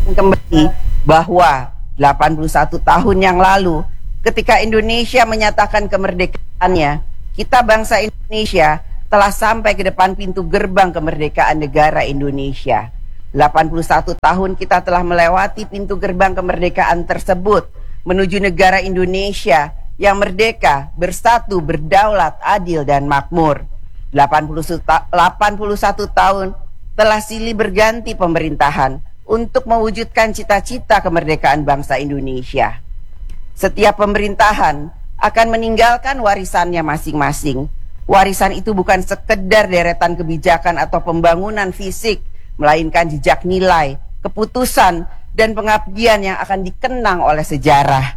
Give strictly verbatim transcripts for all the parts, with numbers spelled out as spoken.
kembali bahwa delapan puluh satu tahun yang lalu ketika Indonesia menyatakan kemerdekaannya, kita bangsa Indonesia telah sampai ke depan pintu gerbang kemerdekaan negara Indonesia. delapan puluh satu tahun kita telah melewati pintu gerbang kemerdekaan tersebut menuju negara Indonesia yang merdeka, bersatu, berdaulat, adil dan makmur. delapan puluh satu tahun telah silih berganti pemerintahan untuk mewujudkan cita-cita kemerdekaan bangsa Indonesia. Setiap pemerintahan akan meninggalkan warisannya masing-masing. Warisan itu bukan sekedar deretan kebijakan atau pembangunan fisik, melainkan jejak nilai, keputusan, dan pengabdian yang akan dikenang oleh sejarah.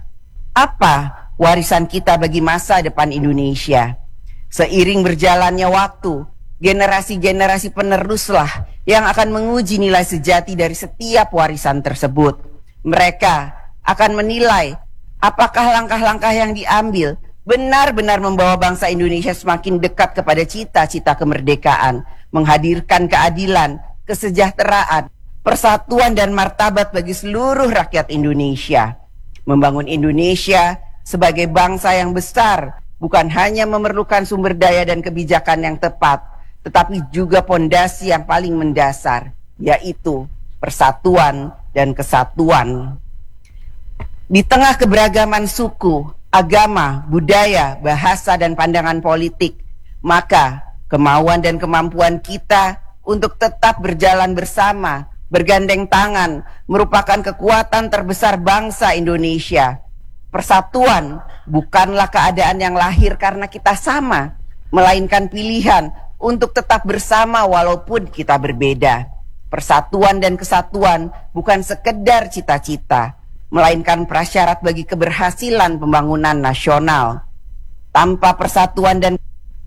Apa warisan kita bagi masa depan Indonesia? Seiring berjalannya waktu, generasi-generasi peneruslah yang akan menguji nilai sejati dari setiap warisan tersebut. Mereka akan menilai apakah langkah-langkah yang diambil benar-benar membawa bangsa Indonesia semakin dekat kepada cita-cita kemerdekaan, menghadirkan keadilan, kesejahteraan, persatuan dan martabat bagi seluruh rakyat Indonesia. Membangun Indonesia sebagai bangsa yang besar bukan hanya memerlukan sumber daya dan kebijakan yang tepat, tetapi juga pondasi yang paling mendasar, yaitu persatuan dan kesatuan. Di tengah keberagaman suku, agama, budaya, bahasa, dan pandangan politik, maka kemauan dan kemampuan kita untuk tetap berjalan bersama, bergandeng tangan, merupakan kekuatan terbesar bangsa Indonesia. Persatuan bukanlah keadaan yang lahir karena kita sama, melainkan pilihan untuk tetap bersama walaupun kita berbeda. Persatuan dan kesatuan bukan sekedar cita-cita, melainkan prasyarat bagi keberhasilan pembangunan nasional. Tanpa persatuan dan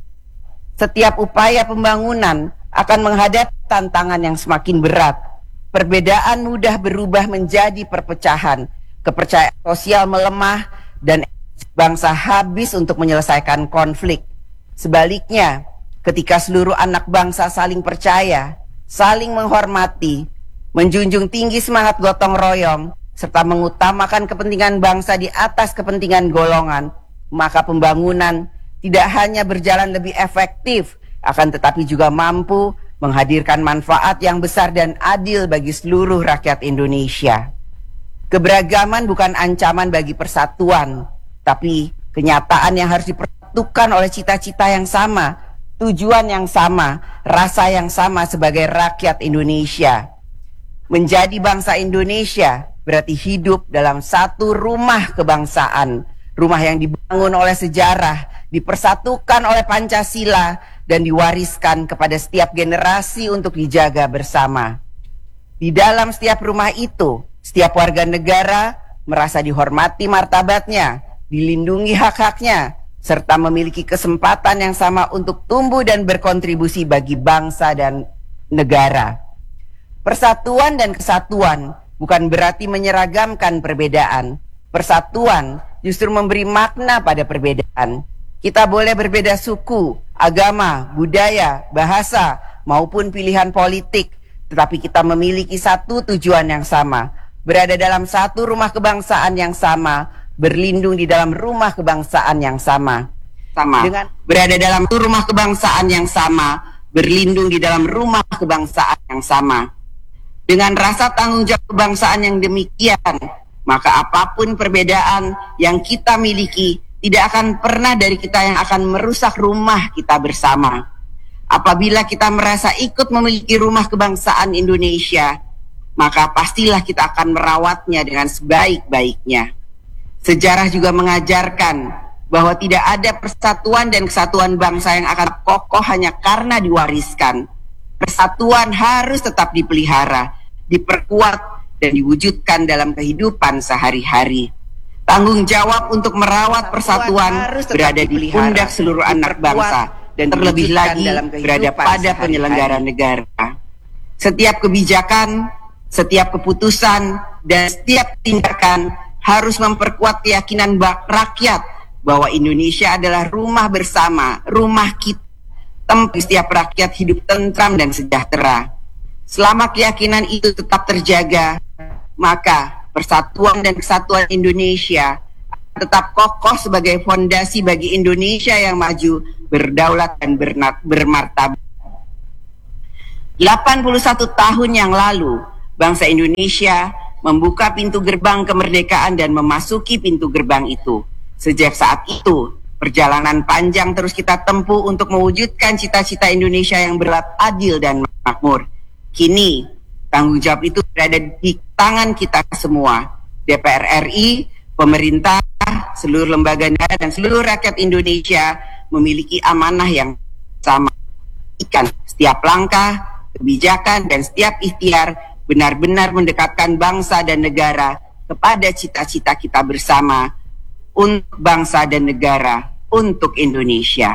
setiap upaya pembangunan akan menghadapi tantangan yang semakin berat. Perbedaan mudah berubah menjadi perpecahan, kepercayaan sosial melemah, dan bangsa habis untuk menyelesaikan konflik. Sebaliknya, ketika seluruh anak bangsa saling percaya, saling menghormati, menjunjung tinggi semangat gotong royong, serta mengutamakan kepentingan bangsa di atas kepentingan golongan, maka pembangunan tidak hanya berjalan lebih efektif, akan tetapi juga mampu menghadirkan manfaat yang besar dan adil bagi seluruh rakyat Indonesia. Keberagaman bukan ancaman bagi persatuan, tapi kenyataan yang harus dipersatukan oleh cita-cita yang sama, tujuan yang sama, rasa yang sama sebagai rakyat Indonesia. Menjadi bangsa Indonesia berarti hidup dalam satu rumah kebangsaan, rumah yang dibangun oleh sejarah, dipersatukan oleh Pancasila, dan diwariskan kepada setiap generasi untuk dijaga bersama. Di dalam setiap rumah itu, setiap warga negara merasa dihormati martabatnya, dilindungi hak-haknya, serta memiliki kesempatan yang sama untuk tumbuh dan berkontribusi bagi bangsa dan negara. Persatuan dan kesatuan bukan berarti menyeragamkan perbedaan. Persatuan justru memberi makna pada perbedaan. Kita boleh berbeda suku, agama, budaya, bahasa, maupun pilihan politik, tetapi kita memiliki satu tujuan yang sama, berada dalam satu rumah kebangsaan yang sama, berlindung di dalam rumah kebangsaan yang sama. Sama. Dengan berada dalam rumah kebangsaan yang sama, berlindung di dalam rumah kebangsaan yang sama. Dengan rasa tanggung jawab kebangsaan yang demikian, maka apapun perbedaan yang kita miliki tidak akan pernah dari kita yang akan merusak rumah kita bersama. Apabila kita merasa ikut memiliki rumah kebangsaan Indonesia, maka pastilah kita akan merawatnya dengan sebaik-baiknya. Sejarah juga mengajarkan bahwa tidak ada persatuan dan kesatuan bangsa yang akan kokoh hanya karena diwariskan. Persatuan harus tetap dipelihara, diperkuat, dan diwujudkan dalam kehidupan sehari-hari. Tanggung jawab untuk merawat persatuan berada di pundak seluruh anak bangsa, dan terlebih lagi berada pada penyelenggara negara. Setiap kebijakan, setiap keputusan, dan setiap tindakan harus memperkuat keyakinan rakyat bahwa Indonesia adalah rumah bersama, rumah kita, tempat setiap rakyat hidup tentram dan sejahtera. Selama keyakinan itu tetap terjaga, maka persatuan dan kesatuan Indonesia tetap kokoh sebagai fondasi bagi Indonesia yang maju, berdaulat dan bermartabat. delapan puluh satu tahun yang lalu, bangsa Indonesia membuka pintu gerbang kemerdekaan dan memasuki pintu gerbang itu. Sejak saat itu, perjalanan panjang terus kita tempuh untuk mewujudkan cita-cita Indonesia yang berat, adil, dan makmur. Kini, tanggung jawab itu berada di tangan kita semua, D P R R I, pemerintah, seluruh lembaga negara, dan seluruh rakyat Indonesia memiliki amanah yang sama. Ikan setiap langkah, kebijakan, dan setiap ikhtiar benar-benar mendekatkan bangsa dan negara kepada cita-cita kita bersama untuk bangsa dan negara, untuk Indonesia.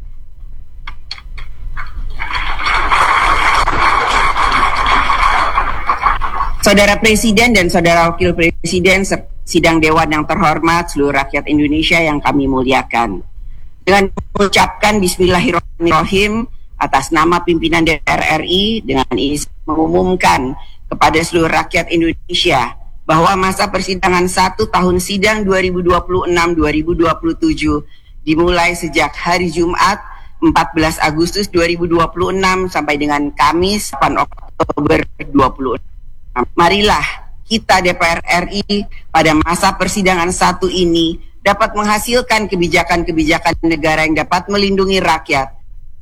Saudara Presiden dan Saudara Wakil Presiden, sidang Dewan yang terhormat, seluruh rakyat Indonesia yang kami muliakan. Dengan mengucapkan Bismillahirrahmanirrahim atas nama pimpinan D P R R I, dengan ini mengumumkan kepada seluruh rakyat Indonesia bahwa masa persidangan satu tahun sidang dua ribu dua puluh enam dua ribu dua puluh tujuh dimulai sejak hari Jumat empat belas Agustus dua ribu dua puluh enam sampai dengan Kamis delapan Oktober dua ribu dua puluh enam. Marilah kita D P R R I pada masa persidangan satu ini dapat menghasilkan kebijakan-kebijakan negara yang dapat melindungi rakyat.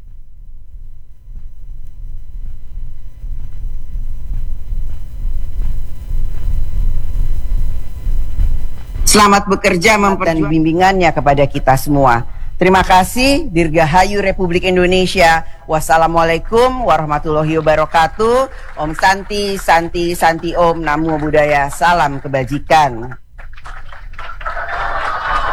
Selamat bekerja memperjuangkan bimbingannya kepada kita semua. Terima kasih. Dirgahayu Republik Indonesia. Wassalamualaikum warahmatullahi wabarakatuh. Om Santi, Santi, Santi Om, Namo Buddhaya. Salam kebajikan.